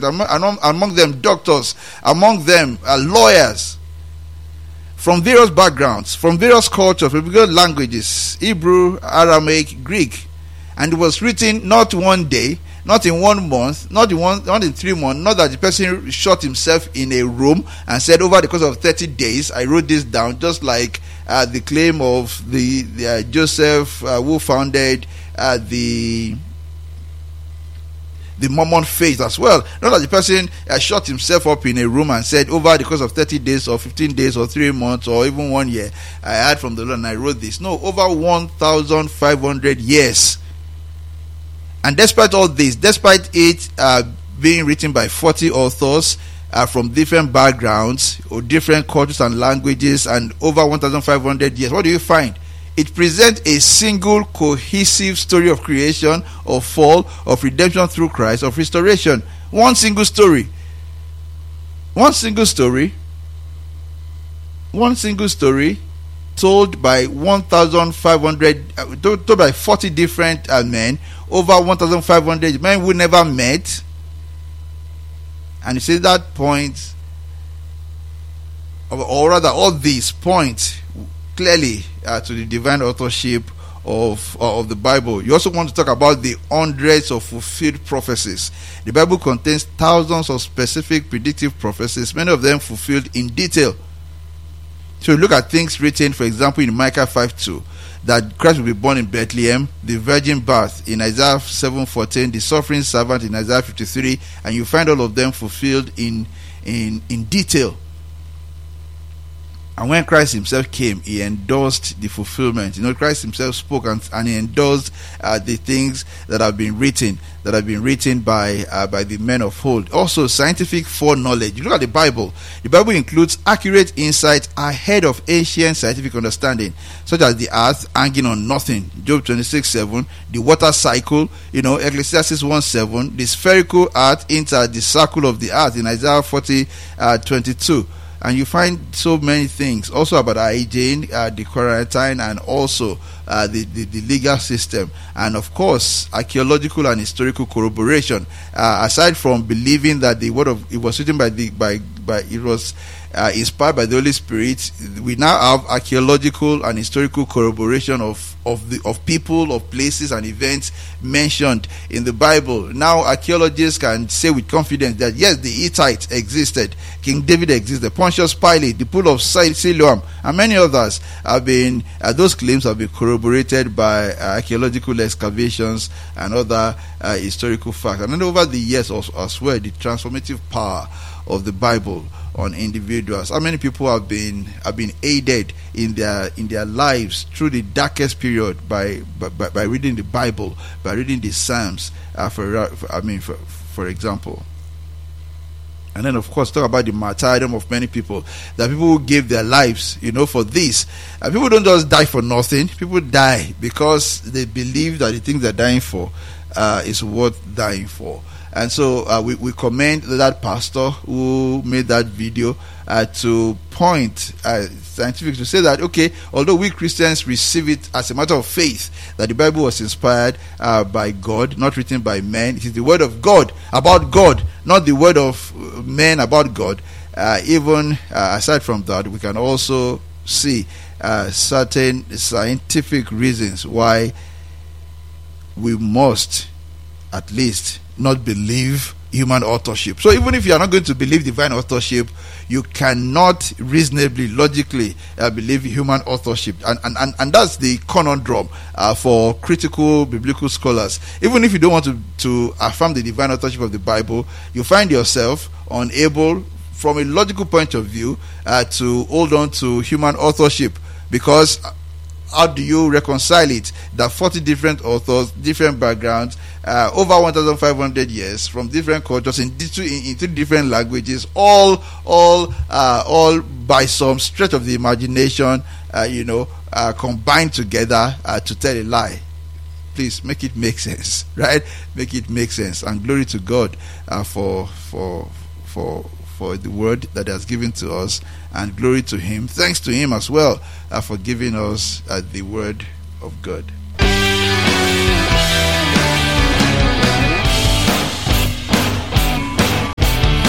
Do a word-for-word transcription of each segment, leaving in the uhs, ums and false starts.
among, among them doctors, among them uh, lawyers, from various backgrounds, from various cultures, from various languages, Hebrew, Aramaic, Greek. And it was written not one day, not in one month, not in one, not in three months, not that the person shut himself in a room and said, over the course of thirty days, I wrote this down, just like uh, the claim of the, the uh, Joseph uh, who founded uh, the the Mormon faith as well. Not that the person uh, shut himself up in a room and said, over the course of thirty days or fifteen days or three months or even one year, I heard from the Lord and I wrote this. No, over one thousand five hundred years. And despite all this, despite it uh, being written by forty authors uh, from different backgrounds or different cultures and languages and over one thousand five hundred years, what do you find? It presents a single cohesive story of creation, of fall, of redemption through Christ, of restoration. One single story. One single story. One single story told by one thousand five hundred, uh, told, told by forty different uh, men, over one thousand five hundred men who never met. And you see that point, or, or rather all these point clearly uh, to the divine authorship of uh, of the Bible. You also want to talk about the hundreds of fulfilled prophecies. The Bible contains thousands of specific predictive prophecies, many of them fulfilled in detail. So you look at things written, for example, in Micah five two, that Christ will be born in Bethlehem, the virgin birth in Isaiah seven fourteen, the suffering servant in Isaiah fifty-three, and you find all of them fulfilled in in in detail. And when Christ himself came, he endorsed the fulfillment. You know, Christ himself spoke and, and he endorsed uh, the things that have been written, that have been written by uh, by the men of old. Also, scientific foreknowledge. You look at the Bible. The Bible includes accurate insight ahead of ancient scientific understanding, such as the earth hanging on nothing, Job twenty-six seven, the water cycle, you know, Ecclesiastes one seven, the spherical earth inside the circle of the earth in Isaiah forty twenty-two. And you find so many things also about hygiene, uh, the quarantine, and also uh, the, the, the legal system, and of course archaeological and historical corroboration. Uh, aside from believing that the word of it was written by the by by it was uh, inspired by the Holy Spirit, we now have archaeological and historical corroboration of of the of people, of places, and events mentioned in the Bible. Now archaeologists can say with confidence that yes, the Hittites existed, King David existed, Pontius Pilate, the pool of Siloam, and many others have been uh, those claims have been corroborated by uh, archaeological excavations and other uh, historical facts. And then over the years also, as well, the transformative power of the Bible on individuals. How many people have been have been aided in their in their lives through the darkest period by by, by reading the Bible, by reading the Psalms, uh, for, for I mean for for example. And then, of course, talk about the martyrdom of many people. That people who gave their lives, you know, for this. And people don't just die for nothing. People die because they believe that the things they're dying for uh, is worth dying for. And so uh, we, we commend that pastor who made that video uh, to point uh, scientific to say that, okay, although we Christians receive it as a matter of faith, that the Bible was inspired uh, by God, not written by men. It is the word of God about God, not the word of men about God. Uh, even uh, aside from that, we can also see uh, certain scientific reasons why we must at least not believe human authorship. So even if you are not going to believe divine authorship, you cannot reasonably, logically uh, believe human authorship. And, and, and, and that's the conundrum uh, for critical biblical scholars. Even if you don't want to, to affirm the divine authorship of the Bible, you find yourself unable, from a logical point of view, uh, to hold on to human authorship. Because how do you reconcile it that forty different authors, different backgrounds, uh, over one thousand five hundred years, from different cultures, in, in, in three different languages, all all uh, all by some stretch of the imagination, uh, you know, uh, combined together uh, to tell a lie? Please make it make sense, right? Make it make sense. And glory to God uh, for for for for the word that He has given to us, and glory to Him. Thanks to Him as well uh, for giving us uh, the word of God.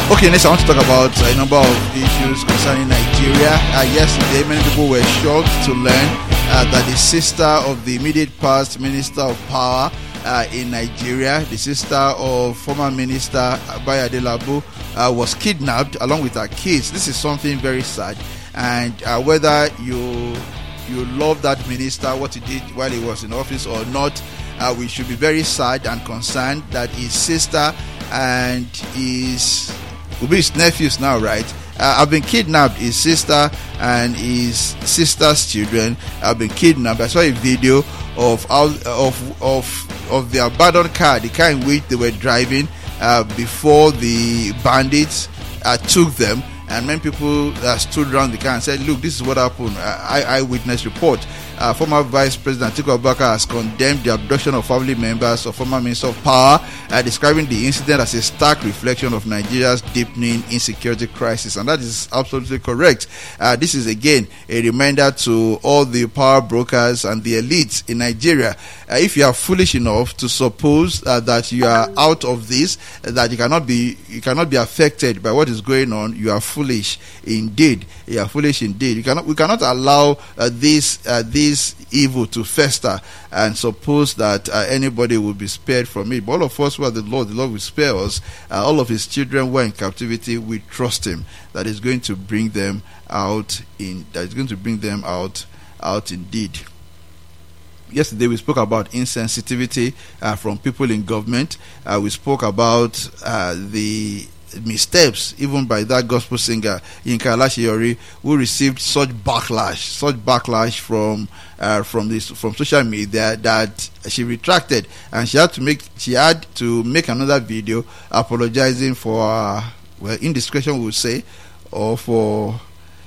Okay, next I want to talk about uh, a number of issues concerning Nigeria. Uh, yesterday, many people were shocked to learn uh, that the sister of the immediate past Minister of Power uh, in Nigeria, the sister of former Minister Abayo Adelabu, uh, was kidnapped along with her kids. This is something very sad, and uh, whether you you love that minister, what he did while he was in office or not, uh, we should be very sad and concerned that his sister and his will be his nephews now, right? Uh, have been kidnapped. His sister and his sister's children have been kidnapped. I saw a video of how, of of of the abandoned car, the car in which they were driving uh, before the bandits uh, took them. And many people uh, stood around the car and said, "Look, this is what happened." Uh, eye- eyewitness report. Uh, former Vice President Atiku Abubakar has condemned the abduction of family members of former Minister of Power, uh, describing the incident as a stark reflection of Nigeria's deepening insecurity crisis. And that is absolutely correct. Uh, this is, again, a reminder to all the power brokers and the elites in Nigeria. Uh, if you are foolish enough to suppose uh, that you are out of this, uh, that you cannot be you cannot be affected by what is going on, you are foolish indeed. You are foolish indeed. You cannot we cannot allow uh, this uh, this This evil to fester and suppose that uh, anybody will be spared from it. But all of us who are the Lord, the Lord will spare us. Uh, all of his children who are in captivity, we trust him that is going to bring them out in that is going to bring them out out indeed. Yesterday we spoke about insensitivity uh, from people in government. Uh, we spoke about uh, the missteps even by that gospel singer Yinka Alaseyori, who received such backlash, such backlash from uh, from this from social media that she retracted, and she had to make she had to make another video apologizing for uh, well indiscretion, we would say, or for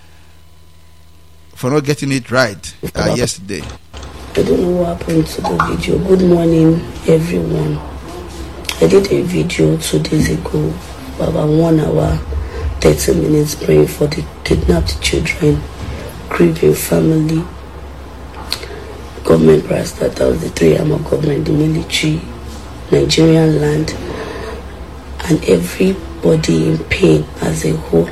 for not getting it right uh, yesterday. I don't know what happened to the video. Good morning, everyone. I did a video two days ago, about one hour, thirty minutes, praying for the kidnapped children, grieving family, government brass, that was the three arm of government, the military, Nigerian land, and everybody in pain as a whole.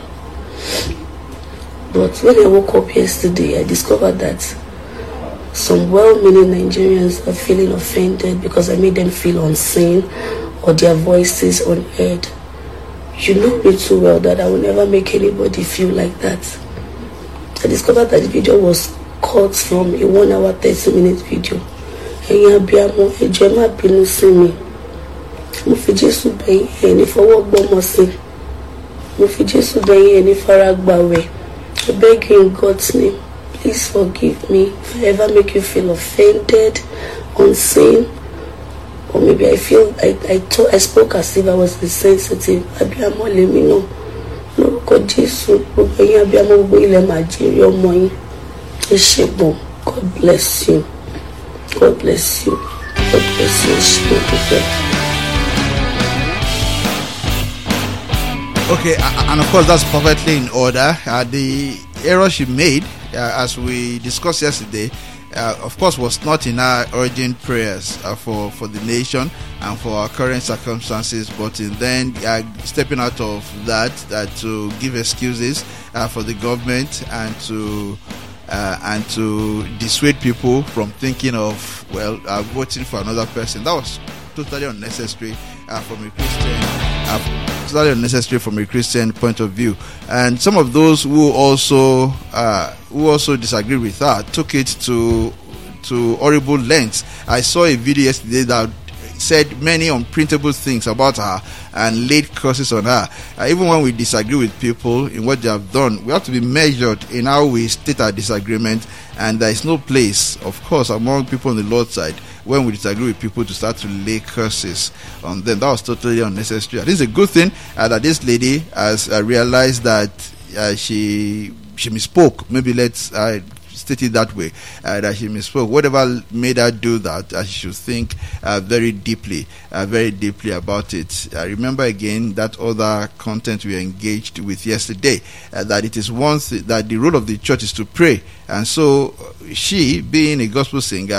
But when I woke up yesterday, I discovered that some well-meaning Nigerians are feeling offended because I made them feel unseen or their voices unheard. You know me too well that I will never make anybody feel like that. I discovered that the video was cut from a one hour thirty minute video. Ẹ̀yin abiyamọ, ẹ jọ̀ọ́ ẹ má bínú sí mi. Mo fi Jésù bẹ̀ yín, ẹ ní fọwọ́ gbọ́mọ sí. Mo fi Jésù bẹ̀ yín, ẹ ní fara gbààwẹ̀. I beg you in God's name, please forgive me if I ever make you feel offended, unseen. Or maybe I feel I I, told, I spoke as if I was insensitive. Abiyamọ lèmi náà. Lórúkọ Jésù, gbogbo yín abiyamọ gbogbo ilẹ̀ máa jèrè ọmọ yín. Ẹ ṣé gan. God bless you. God bless you. God bless you. Ẹ ṣé gan. Okay, and of course that's perfectly in order. Uh, the error she made, uh, as we discussed yesterday, Uh, of course, was not in our urgent prayers uh, for, for the nation and for our current circumstances, but in then uh, stepping out of that uh, to give excuses uh, for the government and to uh, and to dissuade people from thinking of well uh, voting for another person. That was totally unnecessary uh, from a Christian. Uh, totally unnecessary from a Christian point of view, and some of those who also uh, who also disagree with her took it to to horrible lengths. I saw a video yesterday that said many unprintable things about her and laid curses on her. Uh, even when we disagree with people in what they have done, we have to be measured in how we state our disagreement, and there is no place, of course, among people on the Lord's side when we disagree with people to start to lay curses on them. That was totally unnecessary. I think it's a good thing uh, that this lady has uh, realized that uh, she she misspoke. Maybe let's uh, state it that way, uh, that she misspoke. Whatever made her do that, uh, she should think uh, very deeply, uh, very deeply about it. Uh, remember again that other content we engaged with yesterday, uh, that it is one th- that the role of the church is to pray, and so she, being a gospel singer,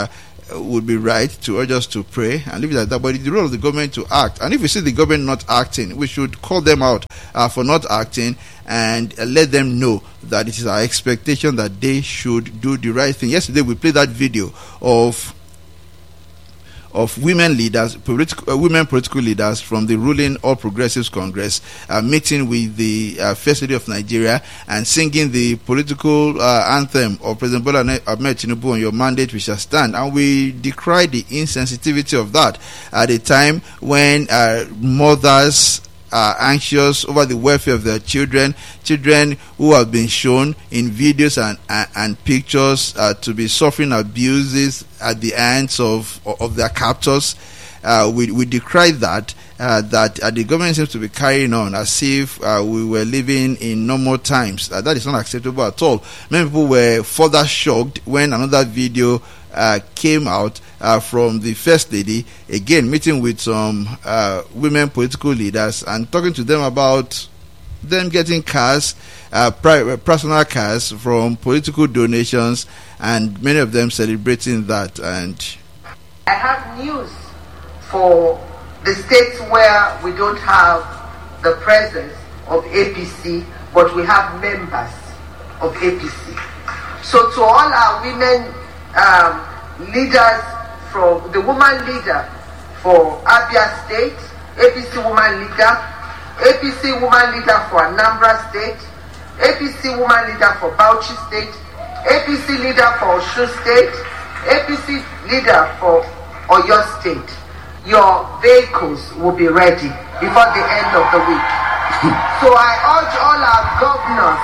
would be right to urge us to pray and leave it at that. But it's the role of the government to act. And if we see the government not acting, we should call them out uh, for not acting and uh, let them know that it is our expectation that they should do the right thing. Yesterday we played that video of of women leaders, political, uh, women political leaders from the ruling All Progressives Congress uh, meeting with the uh, First Lady of Nigeria and singing the political uh, anthem of President Bola Ahmed Tinubu, "On your mandate we shall stand." And we decry the insensitivity of that at a time when uh, mothers are anxious over the welfare of their children, children who have been shown in videos and and, and pictures uh, to be suffering abuses at the hands of of their captors. Uh, we we decry that uh, that uh, the government seems to be carrying on as if uh, we were living in normal times. Uh, that is not acceptable at all. Many people were further shocked when another video Uh, came out uh, from the First Lady, again meeting with some uh, women political leaders and talking to them about them getting cars, uh, pri- personal cars from political donations, and many of them celebrating that. And I have news for the states where we don't have the presence of A P C, but we have members of A P C. So to all our women um, leaders, from the woman leader for Abia State, A P C woman leader, A P C woman leader for Anambra State, A P C woman leader for Bauchi State, A P C leader for Osun State, A P C leader for Oyo State, your vehicles will be ready before the end of the week. So I urge all our governors,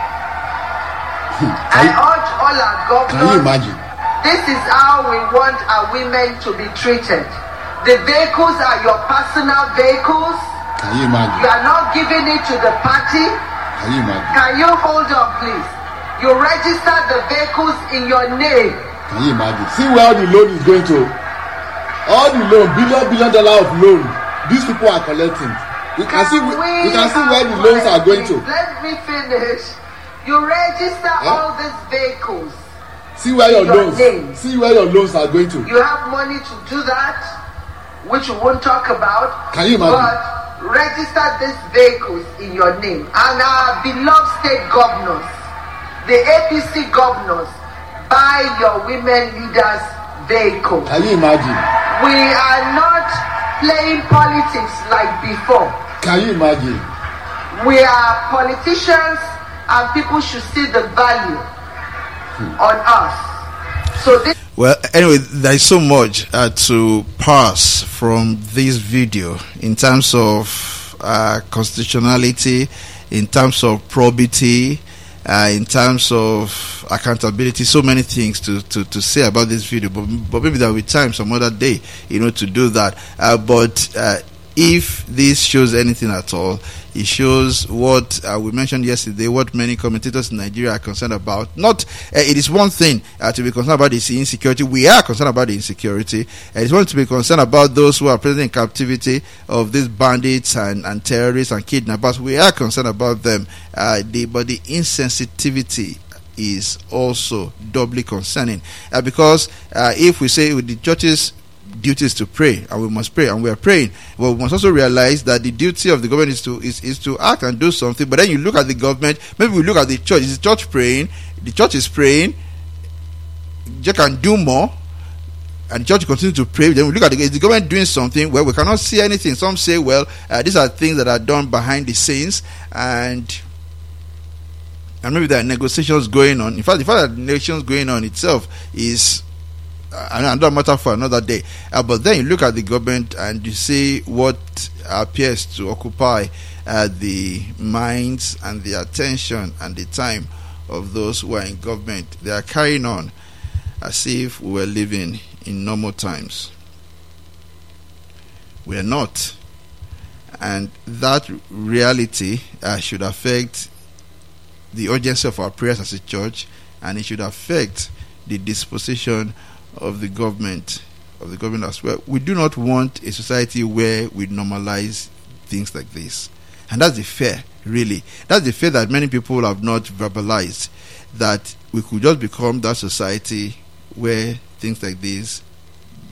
I urge all our governors. Can you imagine? This is how we want our women to be treated. The vehicles are your personal vehicles. Can you imagine? You are not giving it to the party. Can you imagine? Can you hold on, please? You register the vehicles in your name. Can you imagine? See where the loan is going to. All the loan, billion, billion dollar of loan, these people are collecting. You can, can see, you can see where the loans are going to. Let me finish. You register huh? all these vehicles. See where your, your loans. Name. See where your loans are going to. You have money to do that, which we won't talk about. Can you imagine? But register these vehicles in your name. And our beloved state governors, the A P C governors, buy your women leaders vehicles. Can you imagine? We are not playing politics like before. Can you imagine? We are politicians, and people should see the value on us. So this well, anyway, there is so much uh, to pass from this video in terms of uh, constitutionality, in terms of probity, uh, in terms of accountability. So many things to, to, to say about this video, but, but maybe there will be time some other day, you know, to do that. Uh, but uh, if this shows anything at all, it shows what uh, we mentioned yesterday, what many commentators in Nigeria are concerned about. Not, uh, it is one thing uh, to be concerned about this insecurity. We are concerned about the insecurity. Uh, it's one to be concerned about those who are present in captivity of these bandits and, and terrorists and kidnappers. We are concerned about them. Uh, the, but the insensitivity is also doubly concerning. Uh, because uh, if we say with the churches, duty is to pray, and we must pray, and we are praying. But we must also realize that the duty of the government is to is, is to act and do something. But then you look at the government, maybe we look at the church. Is the church praying? The church is praying. You can do more, and the church continue to pray. Then we look at the, is the government doing something? Well, we cannot see anything. Some say, well, uh, these are things that are done behind the scenes, and and maybe there are negotiations going on. In fact, the fact that negotiations going on itself is another matter for another day. Uh, but then you look at the government and you see what appears to occupy uh, the minds and the attention and the time of those who are in government. They are carrying on as if we were living in normal times. We are not. And that reality uh, should affect the urgency of our prayers as a church, and it should affect the disposition of the government, of the government as well. We do not want a society where we normalize things like this. And that's the fear, really. That's the fear that many people have not verbalized, that we could just become that society where things like this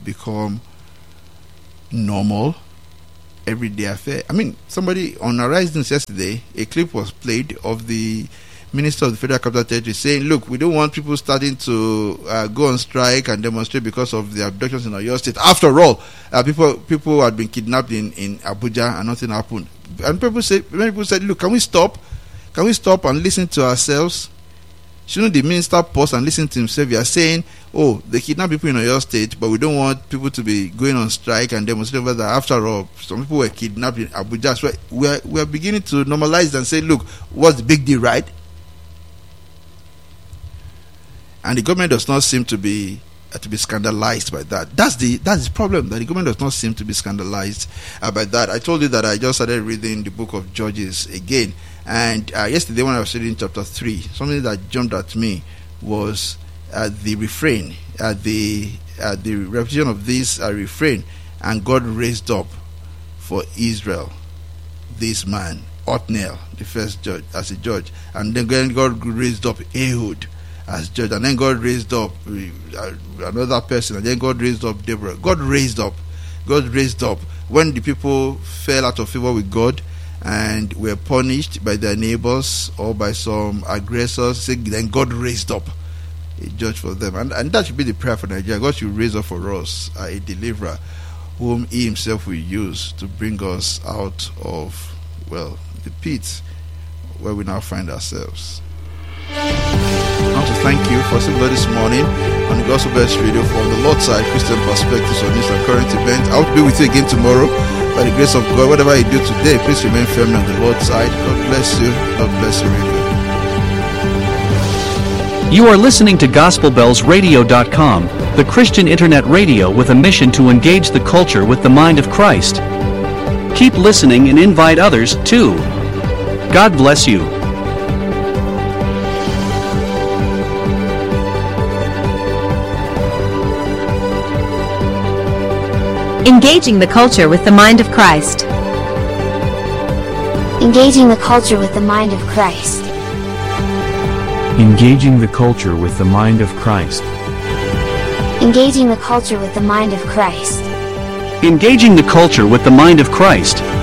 become normal, everyday affair. I mean, somebody on Horizons yesterday, a clip was played of the Minister of the Federal Capital Territory saying, look, we don't want people starting to uh, go on strike and demonstrate because of the abductions in Oyo State. After all, uh, people people had been kidnapped in, in Abuja and nothing happened. And people said, many people said, look, can we stop? Can we stop and listen to ourselves? Shouldn't the minister pause and listen to himself? You are saying, oh, they kidnap people in Oyo State, but we don't want people to be going on strike and demonstrating over that. After all, some people were kidnapped in Abuja. So we are, we are beginning to normalize and say, look, what's the big deal, right? And the government does not seem to be uh, to be scandalized by that. That's the that's the problem, that the government does not seem to be scandalized uh, by that. I told you that I just started reading the book of Judges again. And uh, yesterday when I was reading chapter three, something that jumped at me was uh, the refrain, uh, the uh, the repetition of this uh, refrain. And God raised up for Israel this man, Othniel, the first judge, as a judge. And then God raised up Ehud as judge. And then God raised up uh, another person. And then God raised up Deborah. God raised up. God raised up. When the people fell out of favor with God and were punished by their neighbors or by some aggressors, then God raised up a judge for them. And, and that should be the prayer for Nigeria. God should raise up for us uh, a deliverer whom he himself will use to bring us out of, well, the pit where we now find ourselves. I want to thank you for sitting with us this morning on the Gospel Best Radio from the Lord's Side Christian Perspectives on this and current event. I will be with you again tomorrow by the grace of God. Whatever you do today, please remain firm on the Lord's side. God bless you. God bless you, Radio. You are listening to Gospel Bells Radio dot com, the Christian internet radio with a mission to engage the culture with the mind of Christ. Keep listening and invite others too. God bless you. Engaging the culture with the mind of Christ. Engaging the culture with the mind of Christ. Engaging the culture with the mind of Christ. Engaging the culture with the mind of Christ. Engaging the culture with the mind of Christ.